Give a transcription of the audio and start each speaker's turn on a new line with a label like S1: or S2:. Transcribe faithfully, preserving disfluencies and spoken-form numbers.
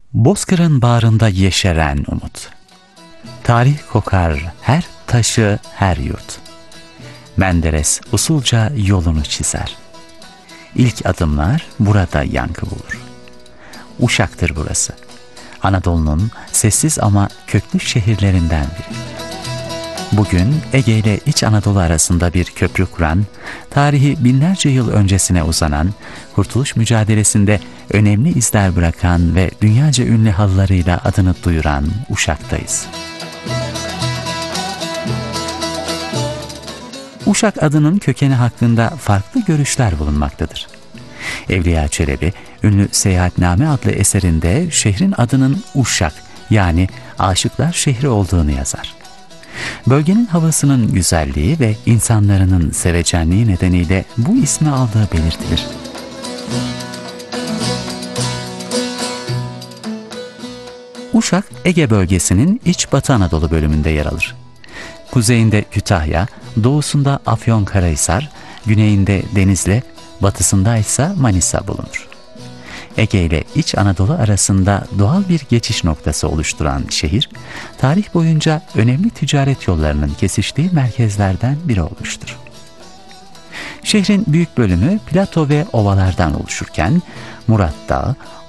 S1: Bozkır'ın bağrında yeşeren umut. Tarih kokar her taşı, her yurt. Menderes usulca yolunu çizer. İlk adımlar burada yankı bulur. Uşak'tır burası. Anadolu'nun sessiz ama köklü şehirlerinden biri. Bugün Ege ile İç Anadolu arasında bir köprü kuran, tarihi binlerce yıl öncesine uzanan, kurtuluş mücadelesinde önemli izler bırakan ve dünyaca ünlü halılarıyla adını duyuran Uşak'tayız. Uşak adının kökeni hakkında farklı görüşler bulunmaktadır. Evliya Çelebi, ünlü Seyahatname adlı eserinde şehrin adının Uşak, yani aşıklar şehri olduğunu yazar. Bölgenin havasının güzelliği ve insanların sevecenliği nedeniyle bu ismi aldığı belirtilir. Uşak, Ege bölgesinin iç Batı Anadolu bölümünde yer alır. Kuzeyinde Kütahya, doğusunda Afyonkarahisar, güneyinde Denizli, batısında ise Manisa bulunur. Ege ile İç Anadolu arasında doğal bir geçiş noktası oluşturan şehir, tarih boyunca önemli ticaret yollarının kesiştiği merkezlerden biri olmuştur. Şehrin büyük bölümü plato ve ovalardan oluşurken, Murat Dağı,